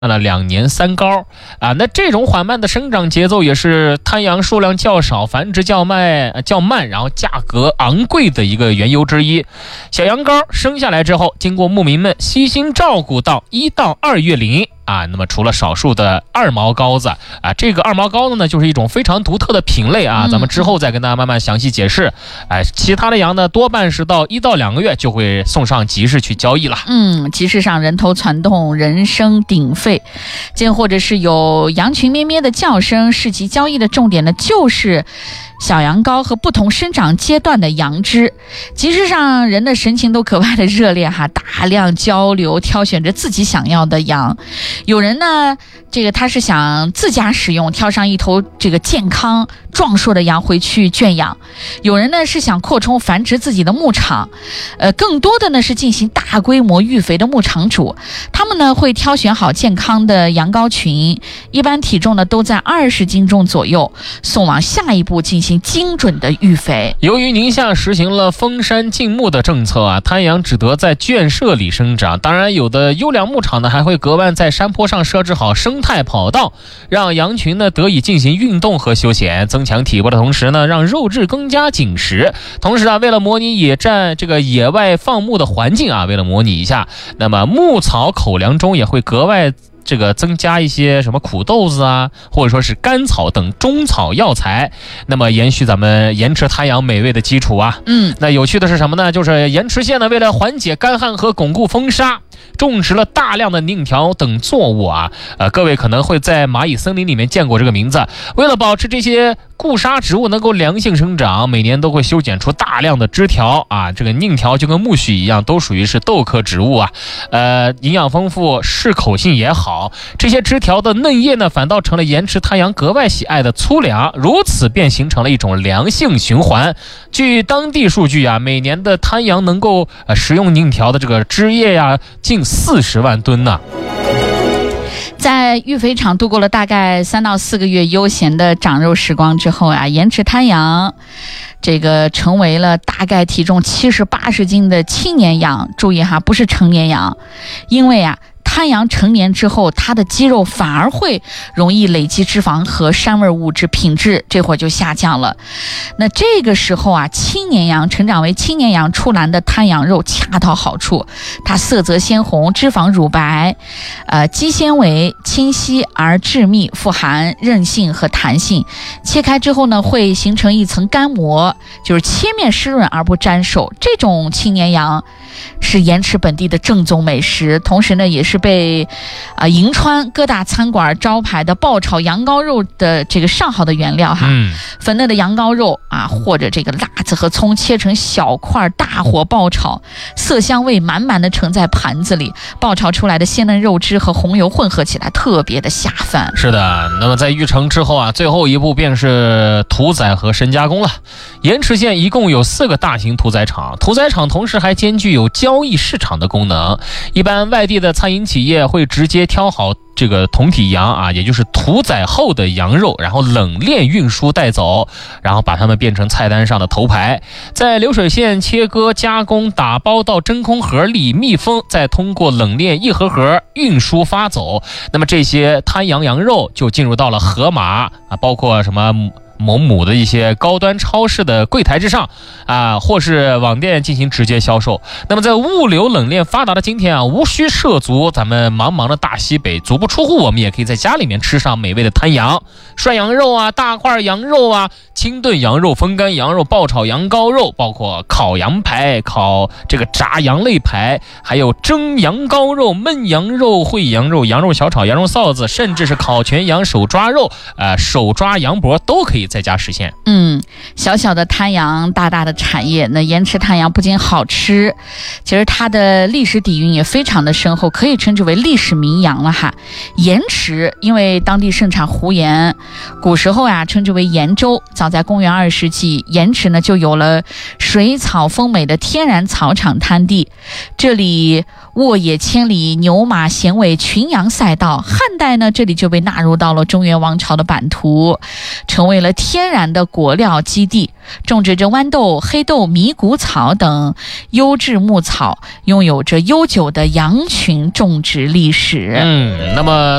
了2年3高啊，那这种缓慢的生长节奏也是滩羊数量较少、繁殖较慢，然后价格昂贵的一个缘由之一。小羊羔生下来之后，经过牧民们悉心照顾到1到2月龄啊，那么除了少数的二毛羔子啊，这个二毛羔子呢，就是一种非常独特的品类啊，咱们之后再跟大家慢慢详细解释。其他的羊呢，多半是到1到2个月就会送上集市去交易了。 集市上人头攒动，人声鼎沸，或者是有羊群咩咩的叫声。市集交易的重点呢，就是小羊羔和不同生长阶段的羊只。集市上人的神情都格外的热烈哈，大量交流，挑选着自己想要的羊。有人呢，他是想自家使用，挑上一头健康壮硕的羊回去圈养；有人呢是想扩充繁殖自己的牧场，更多的呢是进行大规模育肥的牧场主。他们呢会挑选好健康的羊羔群，一般体重呢都在20斤重左右，送往下一步进行精准的育肥。 由于宁夏实行了封山禁牧的政策啊，滩羊只得在圈舍里生长。当然，有的优良牧场呢还会格外在山坡上设置好生态跑道，让羊群呢得以进行运动和休闲，增强体魄的同时呢，让肉质更加紧实。同时啊，为了模拟野外放牧的环境啊，为了模拟一下，那么牧草口粮中也会格外增加一些什么苦豆子啊，或者说是甘草等中草药材，那么延续咱们盐池滩羊美味的基础啊。那有趣的是什么呢？就是盐池县呢，为了缓解干旱和巩固风沙，种植了大量的宁条等作物啊。各位可能会在蚂蚁森林里面见过这个名字。为了保持这些固沙植物能够良性生长，每年都会修剪出大量的枝条啊。这个宁条就跟苜蓿一样，都属于是豆科植物啊。营养丰富，适口性也好。这些枝条的嫩叶呢，反倒成了盐池滩羊格外喜爱的粗粮，如此便形成了一种良性循环。据当地数据啊，每年的滩羊能够食用宁条的这个枝叶呀，近40万吨呢。 在育肥场度过了大概3到4个月悠闲的长肉时光之后啊，盐池滩羊成为了大概体重70、80斤的青年羊。注意哈，不是成年羊，因为滩羊成年之后，它的肌肉反而会容易累积脂肪和膻味物质，品质这会儿就下降了。那这个时候啊，青年羊成长为青年羊出栏的滩羊肉恰到好处，它色泽鲜红，脂肪乳白，肌纤维清晰而致密，富含韧性和弹性。切开之后呢，会形成一层干膜，就是切面湿润而不粘手。这种青年羊是盐池本地的正宗美食，同时呢，也是被银川各大餐馆招牌的爆炒羊羔肉的上好的原料哈。粉嫩的羊羔肉啊，或者辣子和葱切成小块，大火爆炒，色香味满满的盛在盘子里，爆炒出来的鲜嫩肉汁和红油混合起来，特别的下饭。 是的，那么在育成之后啊，最后一步便是屠宰和深加工了。盐池县一共有4个大型屠宰场，屠宰场同时还兼具有交易市场的功能。一般外地的餐饮企业会直接挑好同体羊啊，也就是屠宰后的羊肉，然后冷链运输带走，然后把它们变成菜单上的头牌，在流水线切割、加工、打包到真空盒里密封，再通过冷链一盒盒运输发走。那么这些滩羊羊肉就进入到了盒马啊，包括什么某母的一些高端超市的柜台之上啊，或是网店进行直接销售。那么在物流冷链发达的今天啊，无需涉足咱们茫茫的大西北，足不出户我们也可以在家里面吃上美味的滩羊、涮羊肉啊、大块羊肉啊、清炖羊肉、风干羊肉、爆炒羊羔肉，包括烤羊排、烤炸羊肋排，还有蒸羊羔肉、焖羊肉、烩羊肉、羊肉小炒、羊肉臊子，甚至是烤全羊手抓肉、手抓羊脖都可以在家实现。 小小的滩羊，大大的产业。那盐池滩羊不仅好吃，其实它的历史底蕴也非常的深厚，可以称之为历史名羊了哈。盐池因为当地盛产胡盐，古时候称之为盐州。早在公元2世纪，盐池呢就有了水草丰美的天然草场滩地，这里沃野千里，牛马衔尾，群羊赛道。汉代呢，这里就被纳入到了中原王朝的版图，成为了天然的果料基地，种植着豌豆、黑豆、米谷草等优质牧草，拥有着悠久的羊群种植历史。 那么